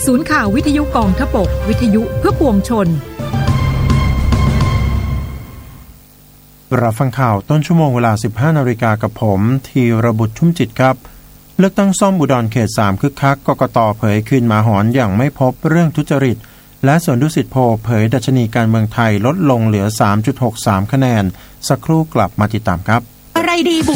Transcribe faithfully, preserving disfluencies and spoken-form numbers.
ศูนย์ข่าววิทยุกองทพบกวิทยุเพื่อปวงชนรับฟังข่าวต้นชั่วโมงเวลา สิบห้านาฬิกากับผมธีรบุตรชุ่มจิตครับเลือกตั้งซ่อมอุดรเขตสามคึกคักกกต.เผยคืนหมาหอนอย่างไม่พบเรื่องทุจริตและสวนดุสิตโพลเผยดัชนีการเมืองไทยลดลงเหลือ สามจุดหกสาม คะแนนสักครู่กลับมาติดตามครับอะไรดีบุ